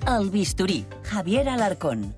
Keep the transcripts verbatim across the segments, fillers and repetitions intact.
El Bisturí, Javier Alarcón.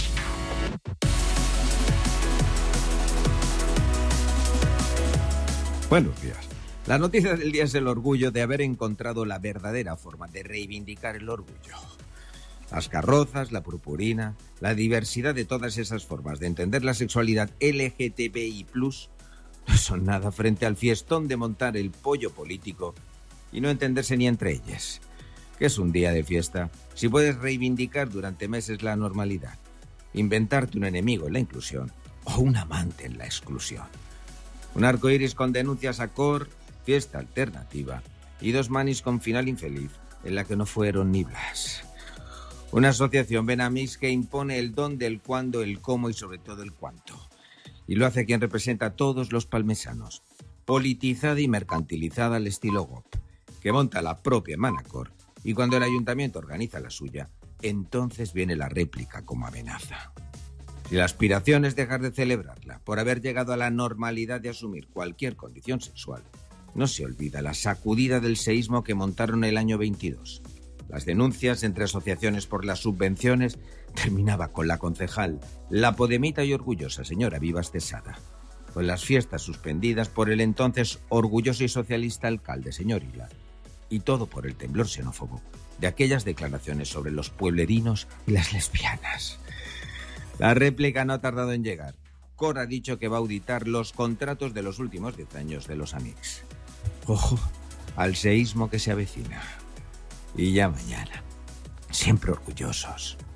Buenos días. La noticia del día es el orgullo de haber encontrado la verdadera forma de reivindicar el orgullo. Las carrozas, la purpurina, la diversidad de todas esas formas de entender la sexualidad L G T B I plus, no son nada frente al fiestón de montar el pollo político y no entenderse ni entre ellas. ¿Qué es un día de fiesta si puedes reivindicar durante meses la normalidad, inventarte un enemigo en la inclusión o un amante en la exclusión? Un arco iris con denuncias a Cor, fiesta alternativa y dos manis con final infeliz en la que no fueron ni Blas. Una asociación Benamix que impone el don del cuándo, el cómo y sobre todo el cuánto. Y lo hace quien representa a todos los palmesanos. Politizada y mercantilizada al estilo G O P, que monta la propia Manacor y cuando el ayuntamiento organiza la suya, entonces viene la réplica como amenaza. Si la aspiración es dejar de celebrarla por haber llegado a la normalidad de asumir cualquier condición sexual, no se olvida la sacudida del seísmo que montaron el año veintidós. Las denuncias entre asociaciones por las subvenciones terminaba con la concejal, la podemita y orgullosa señora Vivas Tesada, con las fiestas suspendidas por el entonces orgulloso y socialista alcalde señor Ila, y todo por el temblor xenófobo de aquellas declaraciones sobre los pueblerinos y las lesbianas. La réplica no ha tardado en llegar. Cor ha dicho que va a auditar los contratos de los últimos diez años de los Amix. Ojo al seísmo que se avecina. Y ya mañana, siempre orgullosos,